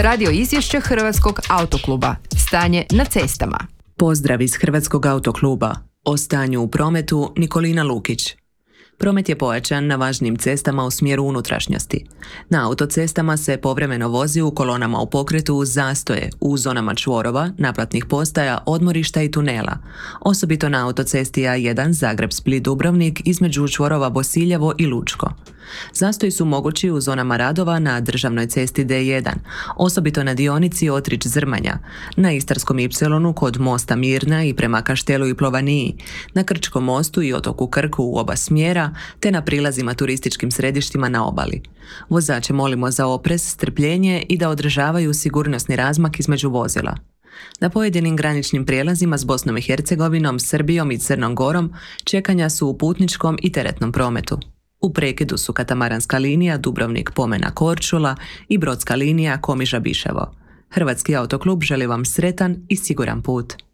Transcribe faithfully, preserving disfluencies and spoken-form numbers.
Radio izvješće Hrvatskog autokluba. Stanje na cestama. Pozdrav iz Hrvatskog autokluba. O stanju u prometu Nikolina Lukić. Promet je pojačan na važnim cestama u smjeru unutrašnjosti. Na autocestama se povremeno vozi u kolonama u pokretu uz zastoje, u zonama čvorova, naplatnih postaja, odmorišta i tunela. Osobito na autocesti A jedan Zagreb-Split-Dubrovnik između čvorova Bosiljevo i Lučko. Zastoji su mogući u zonama radova na državnoj cesti D jedan, osobito na dionici Otrić-Zrmanja, na Istarskom ipsilonu kod mosta Mirna i prema Kaštelu i Plovaniji, na Krčkom mostu i otoku Krku u oba smjera, te na prilazima turističkim središtima na obali. Vozače molimo za oprez, strpljenje i da održavaju sigurnosni razmak između vozila. Na pojedinim graničnim prijelazima s Bosnom i Hercegovinom, Srbijom i Crnom Gorom čekanja su u putničkom i teretnom prometu. U prekidu su katamaranska linija Dubrovnik-Pomena-Korčula i brodska linija Komiža-Biševo. Hrvatski autoklub želi vam sretan i siguran put.